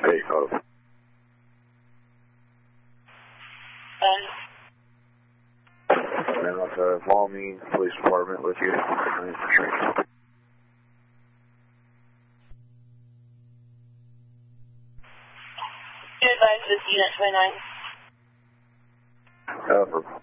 Hey, and with the Valmy Police Department with you. Good advice, this is Unit 29. For